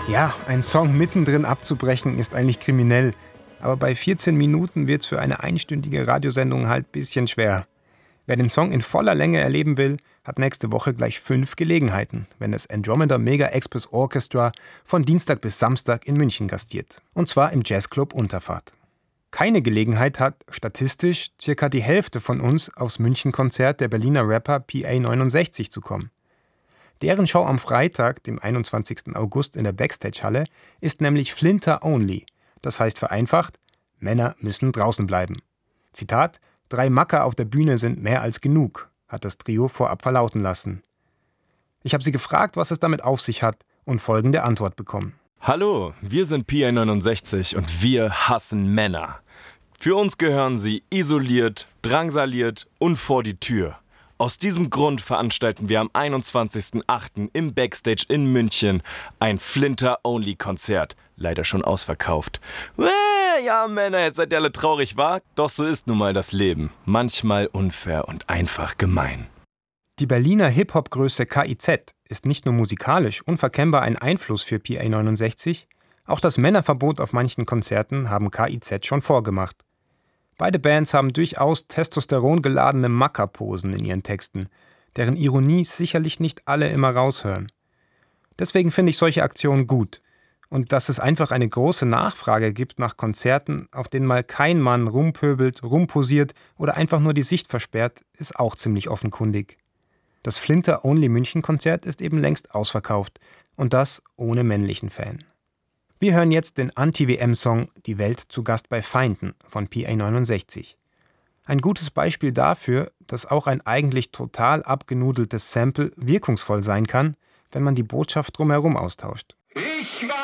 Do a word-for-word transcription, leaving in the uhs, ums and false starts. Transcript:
Ja, einen Song mittendrin abzubrechen ist eigentlich kriminell. Aber bei vierzehn Minuten wird's für eine einstündige Radiosendung halt ein bisschen schwer. Wer den Song in voller Länge erleben will, hat nächste Woche gleich fünf Gelegenheiten, wenn das Andromeda Mega Express Orchestra von Dienstag bis Samstag in München gastiert. Und zwar im Jazzclub Unterfahrt. Keine Gelegenheit hat statistisch circa die Hälfte von uns aufs München-Konzert der Berliner Rapper P A neunundsechzig zu kommen. Deren Show am Freitag, dem einundzwanzigsten August in der Backstage-Halle, ist nämlich Flinter Only. Das heißt vereinfacht, Männer müssen draußen bleiben. Zitat: Drei Macker auf der Bühne sind mehr als genug, hat das Trio vorab verlauten lassen. Ich habe sie gefragt, was es damit auf sich hat, und folgende Antwort bekommen. Hallo, wir sind P A neunundsechzig und wir hassen Männer. Für uns gehören sie isoliert, drangsaliert und vor die Tür. Aus diesem Grund veranstalten wir am einundzwanzigsten achten im Backstage in München ein Flinter-Only-Konzert. Leider schon ausverkauft. Äh, ja, Männer, jetzt seid ihr alle traurig, wa? Doch so ist nun mal das Leben. Manchmal unfair und einfach gemein. Die Berliner Hip-Hop-Größe K I Z ist nicht nur musikalisch unverkennbar ein Einfluss für P A neunundsechzig, auch das Männerverbot auf manchen Konzerten haben K I Z schon vorgemacht. Beide Bands haben durchaus testosterongeladene Mackerposen in ihren Texten, deren Ironie sicherlich nicht alle immer raushören. Deswegen finde ich solche Aktionen gut. Und dass es einfach eine große Nachfrage gibt nach Konzerten, auf denen mal kein Mann rumpöbelt, rumposiert oder einfach nur die Sicht versperrt, ist auch ziemlich offenkundig. Das Flinter-Only-München-Konzert ist eben längst ausverkauft und das ohne männlichen Fan. Wir hören jetzt den Anti-W M-Song Die Welt zu Gast bei Feinden von P A neunundsechzig. Ein gutes Beispiel dafür, dass auch ein eigentlich total abgenudeltes Sample wirkungsvoll sein kann, wenn man die Botschaft drumherum austauscht. Ich war